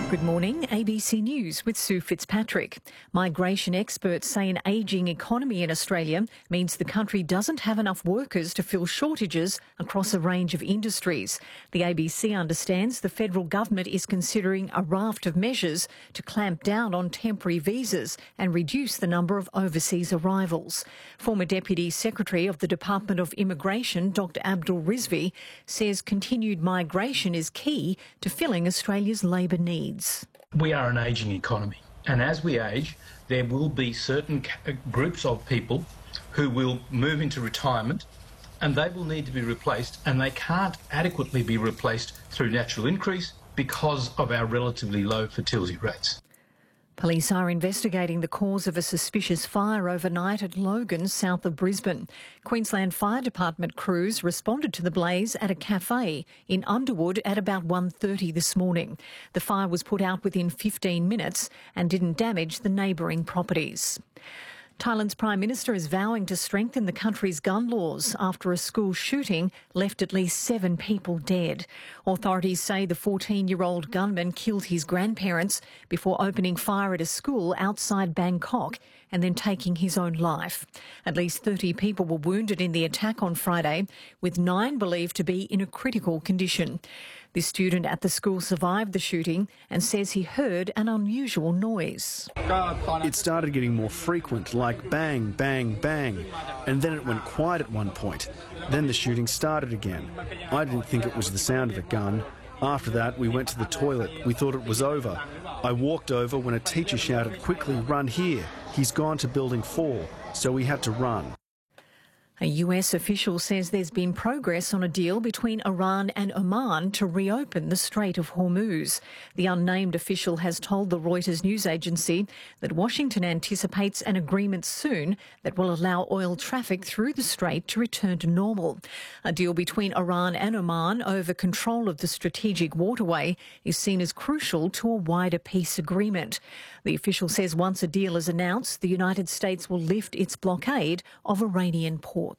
Good morning, ABC News with Sue Fitzpatrick. Migration experts say an ageing economy in Australia means the country doesn't have enough workers to fill shortages across a range of industries. The ABC understands the federal government is considering a raft of measures to clamp down on temporary visas and reduce the number of overseas arrivals. Former Deputy Secretary of the Department of Immigration, Dr Abdul Rizvi, says continued migration is key to filling Australia's labour needs. We are an ageing economy, and as we age, there will be certain groups of people who will move into retirement and they will need to be replaced, and they can't adequately be replaced through natural increase because of our relatively low fertility rates. Police are investigating the cause of a suspicious fire overnight at Logan, south of Brisbane. Queensland Fire Department crews responded to the blaze at a cafe in Underwood at about 1:30 this morning. The fire was put out within 15 minutes and didn't damage the neighbouring properties. Thailand's Prime Minister is vowing to strengthen the country's gun laws after a school shooting left at least 7 people dead. Authorities say the 14-year-old gunman killed his grandparents before opening fire at a school outside Bangkok and then taking his own life. At least 30 people were wounded in the attack on Friday, with 9 believed to be in a critical condition. This student at the school survived the shooting and says he heard an unusual noise. It started getting more frequent, like bang, bang, bang, and then it went quiet at one point. Then the shooting started again. I didn't think it was the sound of a gun. After that, we went to the toilet. We thought it was over. I walked over when a teacher shouted, "Quickly, run here. He's gone to building 4, so we had to run." A US official says there's been progress on a deal between Iran and Oman to reopen the Strait of Hormuz. The unnamed official has told the Reuters news agency that Washington anticipates an agreement soon that will allow oil traffic through the strait to return to normal. A deal between Iran and Oman over control of the strategic waterway is seen as crucial to a wider peace agreement. The official says once a deal is announced, the United States will lift its blockade of Iranian ports.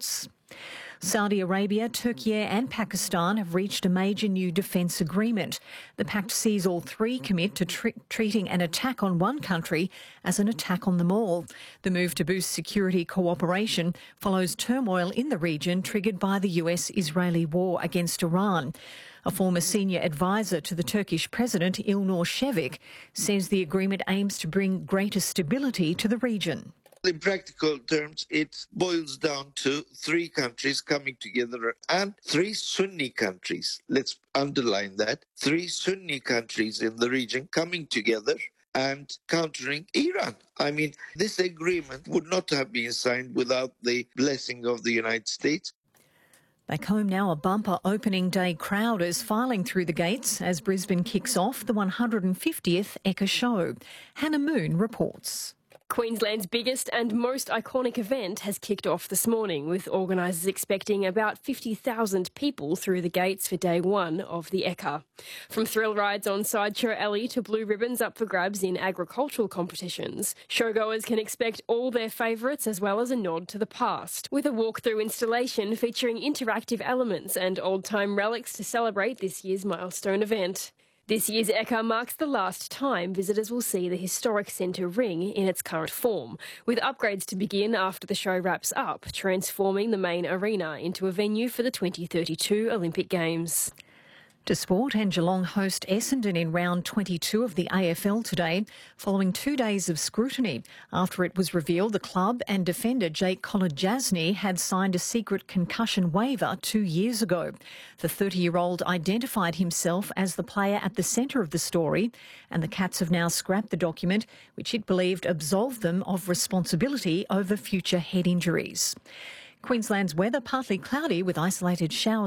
Saudi Arabia, Turkey and Pakistan have reached a major new defence agreement. The pact sees all three commit to treating an attack on one country as an attack on them all. The move to boost security cooperation follows turmoil in the region triggered by the US-Israeli war against Iran. A former senior advisor to the Turkish President, Ilnur Shevik, says the agreement aims to bring greater stability to the region. In practical terms, it boils down to 3 countries coming together and 3 Sunni countries. Let's underline that. 3 Sunni countries in the region coming together and countering Iran. I mean, this agreement would not have been signed without the blessing of the United States. Back home now, a bumper opening day crowd is filing through the gates as Brisbane kicks off the 150th Ekka Show. Hannah Moon reports. Queensland's biggest and most iconic event has kicked off this morning, with organisers expecting about 50,000 people through the gates for day 1 of the Ekka. From thrill rides on Sideshow Alley to blue ribbons up for grabs in agricultural competitions, showgoers can expect all their favourites as well as a nod to the past, with a walk-through installation featuring interactive elements and old-time relics to celebrate this year's milestone event. This year's Ekka marks the last time visitors will see the historic centre ring in its current form, with upgrades to begin after the show wraps up, transforming the main arena into a venue for the 2032 Olympic Games. To sport, and Geelong host Essendon in round 22 of the AFL today, following 2 days of scrutiny after it was revealed the club and defender Jake Kolodjasny had signed a secret concussion waiver 2 years ago. The 30-year-old identified himself as the player at the centre of the story, and the Cats have now scrapped the document, which it believed absolved them of responsibility over future head injuries. Queensland's weather partly cloudy with isolated showers